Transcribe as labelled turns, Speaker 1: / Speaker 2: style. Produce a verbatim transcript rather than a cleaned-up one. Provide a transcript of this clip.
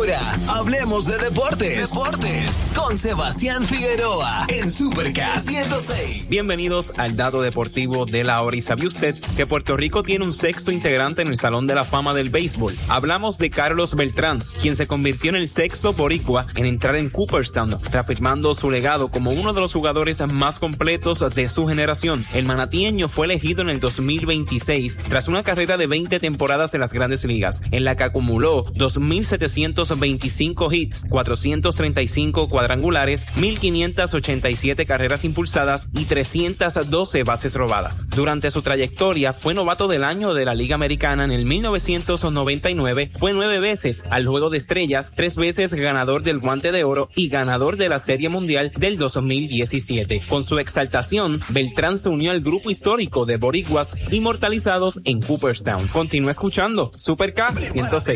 Speaker 1: Ahora, hablemos de deportes. Deportes con Sebastián Figueroa en Super K ciento seis.
Speaker 2: Bienvenidos al dato deportivo de la hora. ¿Y sabía usted que Puerto Rico tiene un sexto integrante en el Salón de la Fama del Béisbol? Hablamos de Carlos Beltrán, quien se convirtió en el sexto boricua en entrar en Cooperstown, reafirmando su legado como uno de los jugadores más completos de su generación. El manatieño fue elegido en el dos mil veintiséis tras una carrera de veinte temporadas en las Grandes Ligas, en la que acumuló dos mil setecientos veinticinco hits, cuatrocientos treinta y cinco cuadrangulares, mil quinientas ochenta y siete carreras impulsadas y trescientas doce bases robadas. Durante su trayectoria fue novato del año de la Liga Americana en el mil novecientos noventa y nueve, fue nueve veces al Juego de Estrellas, tres veces ganador del Guante de Oro y ganador de la Serie Mundial del dos mil diecisiete. Con su exaltación, Beltrán se unió al grupo histórico de boricuas inmortalizados en Cooperstown. Continúa escuchando Super K ciento seis.